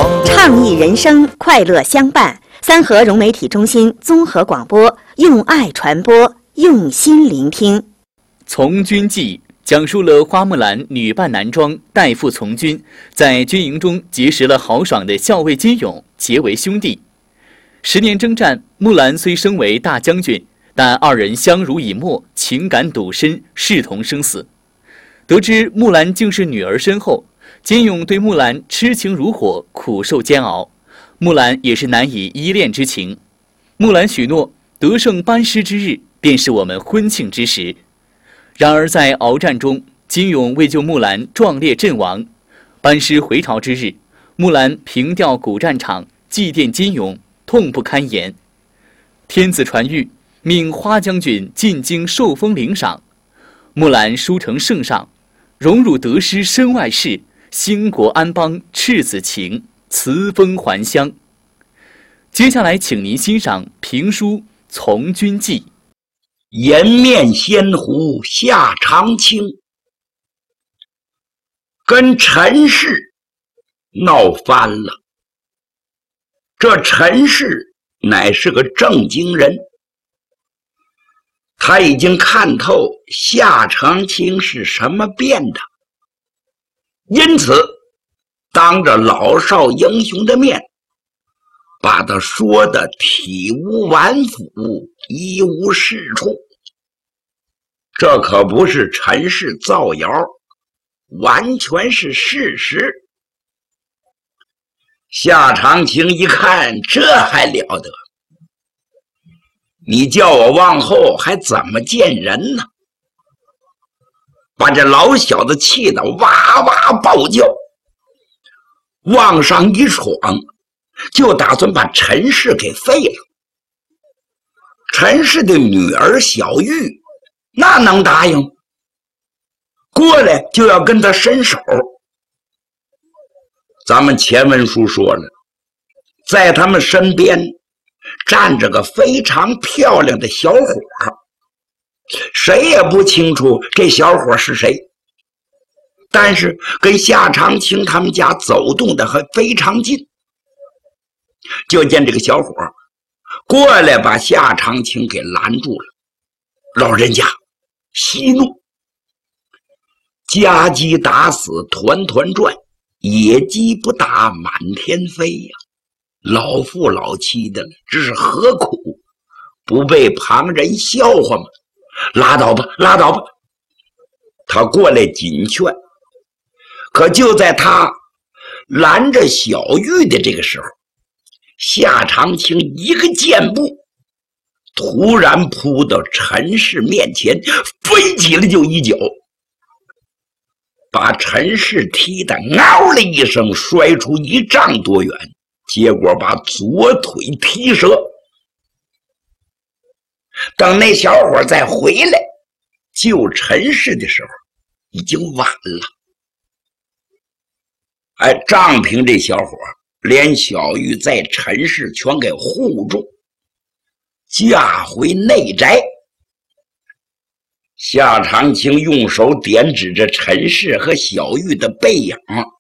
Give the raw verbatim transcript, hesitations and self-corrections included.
倡议人生，快乐相伴。三河融媒体中心综合广播，用爱传播，用心聆听。 从军记讲述了花木兰女扮男装代父从军，在军营中结识了豪爽的校尉金勇，结为兄弟。十年征战，木兰虽升为大将军，但二人相濡以沫，情感笃深，视同生死。得知木兰竟是女儿身后，金勇对木兰痴情如火，苦受煎熬。木兰也是难以依恋之情。木兰许诺，得胜班师之日，便是我们婚庆之时。然而在鏖战中，金勇为救木兰壮烈阵亡。班师回朝之日，木兰凭吊古战场，祭奠金勇，痛不堪言。天子传谕，命花将军进京受封领赏。木兰书呈圣上，荣辱得失身外事，兴国安邦赤子情，辞封还乡。接下来请您欣赏评书《从军记》。 颜面仙狐夏长青跟陈氏闹翻了。这陈氏乃是个正经人，他已经看透夏长青是什么变的，因此当着老少英雄的面，把他说的体无完肤，一无是处。这可不是陈氏造谣，完全是事实。夏长青一看，这还了得，你叫我往后还怎么见人呢？把这老小子气得哇哇暴叫，往上一闯，就打算把陈氏给废了。陈氏的女儿小玉那能答应？过来就要跟他伸手。咱们前文书说了，在他们身边站着个非常漂亮的小伙，谁也不清楚这小伙是谁，但是跟夏长青他们家走动的还非常近。就见这个小伙过来把夏长青给拦住了。老人家息怒，家鸡打死团团转，野鸡不打满天飞呀！老夫老妻的了，这是何苦？不被旁人笑话吗？拉倒吧，拉倒吧！他过来紧劝，可就在他拦着小玉的这个时候，夏长青一个箭步突然扑到陈氏面前，飞起来就一脚，把陈氏踢得嗷的一声摔出一丈多远，结果把左腿踢折。等那小伙再回来救陈氏的时候，已经晚了。哎，仗凭这小伙连小玉在陈氏全给护住，驾回内宅。夏长青用手点指着陈氏和小玉的背影，